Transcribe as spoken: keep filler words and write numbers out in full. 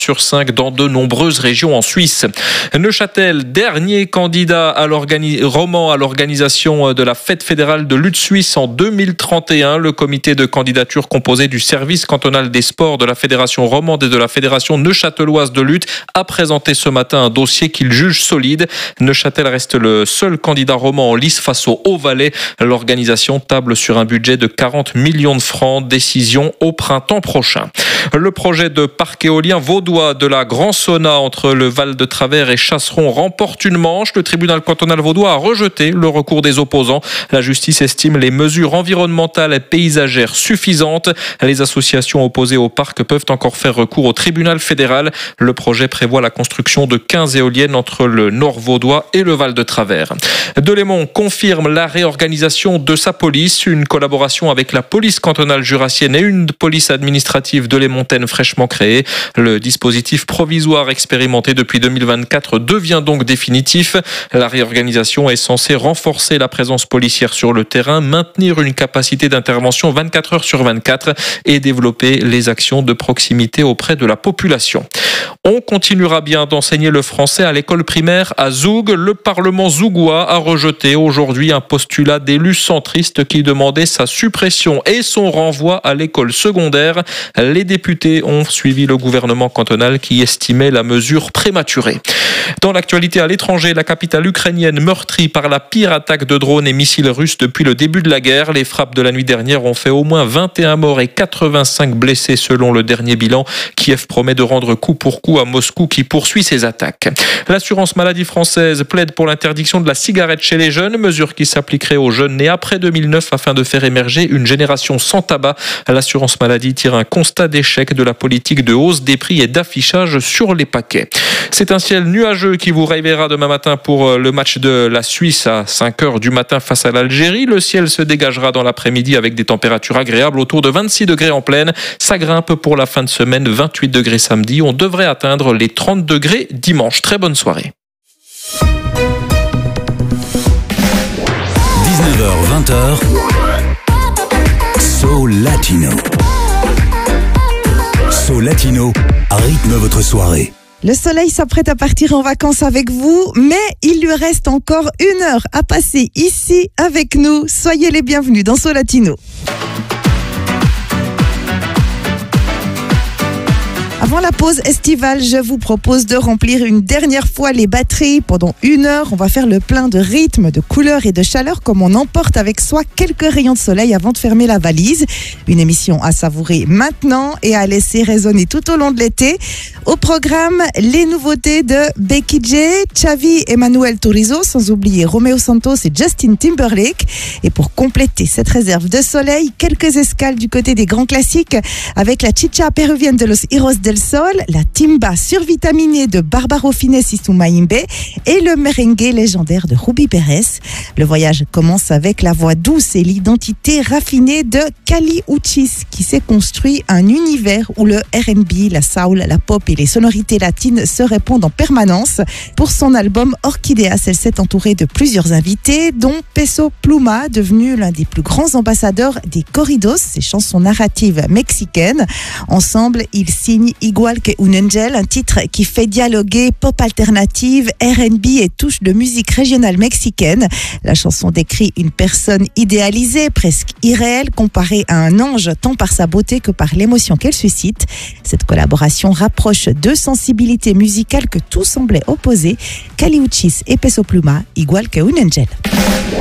sur cinq dans de nombreuses régions en Suisse. Neuchâtel, dernier candidat à l'organi- roman à l'organisation de la fête fédérale de lutte suisse en deux mille trente et un. Le comité de candidature composé du service cantonal des sports de la fédération romande et de la fédération neuchâteloise de lutte a présenté ce matin un dossier qu'il juge solide. Neuchâtel reste le seul candidat roman en lice face au Haut-Valais. L'organisation table sur un budget de quarante millions de francs. Décision au printemps prochain. Le projet de parc éolien vaudois de la Grand Sauna entre le Val de Travers et Chasseron remporte une manche. Le tribunal cantonal vaudois a rejeté le recours des opposants. La justice estime les mesures environnementales et paysagères suffisantes. Les associations opposées au parc peuvent encore faire recours au tribunal fédéral. Le projet prévoit la construction de quinze éoliennes entre le nord vaudois et le Val de Travers. Delémont confirme la réorganisation de sa police. Une collaboration avec la police cantonale jurassienne et une police administrative delémontaine fraîchement créée. Le dispositif provisoire expérimenté depuis deux mille vingt-quatre devient donc définitif. La réorganisation est censée renforcer la présence policière sur le terrain, maintenir une capacité d'intervention vingt-quatre heures sur vingt-quatre et développer les actions de proximité auprès de la population. On continuera bien d'enseigner le français à l'école primaire à Zoug. Le Parlement zougois a rejeté aujourd'hui un postulat d'élus centristes qui demandait sa suppression et son renvoi à l'école secondaire. Les députés ont suivi le gouvernement cantonal qui estimait la mesure prématurée. Dans l'actualité à l'étranger, la capitale ukrainienne meurtrie par la pire attaque de drones et missiles russes depuis le début de la guerre. Les frappes de la nuit dernière ont fait au moins vingt et un morts et quatre-vingt-cinq blessés selon le dernier bilan. Kiev promet de rendre coup pour coup à Moscou qui poursuit ses attaques. L'assurance maladie française plaide pour l'interdiction de la cigarette chez les jeunes, mesure qui s'appliquerait aux jeunes nés après deux mille neuf afin de faire émerger une génération sans tabac. L'assurance maladie tire un constat d'échec de la politique de hausse des prix et d'affichage sur les paquets. C'est un ciel nuageux qui vous réveillera demain matin pour le match de la Suisse à cinq heures du matin face à l'Algérie. Le ciel se dégagera dans l'après-midi avec des températures agréables autour de vingt-six degrés en pleine. Ça grimpe pour la fin de semaine, vingt-huit degrés samedi. On devrait atteindre les trente degrés dimanche. Très bonne soirée. dix-neuf heures vingt Soul Latino. Soul Latino rythme votre soirée. Le soleil s'apprête à partir en vacances avec vous, mais il lui reste encore une heure à passer ici avec nous. Soyez les bienvenus dans Soul Latino. Avant la pause estivale, je vous propose de remplir une dernière fois les batteries. Pendant une heure, on va faire le plein de rythme, de couleurs et de chaleur comme on emporte avec soi quelques rayons de soleil avant de fermer la valise. Une émission à savourer maintenant et à laisser résonner tout au long de l'été. Au programme, les nouveautés de Becky J, Xavi et Manuel Turizo, sans oublier Romeo Santos et Justin Timberlake. Et pour compléter cette réserve de soleil, quelques escales du côté des grands classiques avec la chicha péruvienne de Los Heroes del Sol, la timba survitaminée de Barbaro Fines y Sumaimbe et le merengue légendaire de Ruby Pérez. Le voyage commence avec la voix douce et l'identité raffinée de Kali Uchis qui s'est construit un univers où le R and B, la soul, la pop et les sonorités latines se répondent en permanence. Pour son album Orchideas, elle s'est entourée de plusieurs invités dont Peso Pluma, devenu l'un des plus grands ambassadeurs des corridos, ces chansons narratives mexicaines. Ensemble, ils signent Igual que un Angel, un titre qui fait dialoguer pop alternative, R and B et touche de musique régionale mexicaine. La chanson décrit une personne idéalisée, presque irréelle, comparée à un ange tant par sa beauté que par l'émotion qu'elle suscite. Cette collaboration rapproche deux sensibilités musicales que tout semblait opposer, Kali Uchis et Peso Pluma, Igual que un Angel.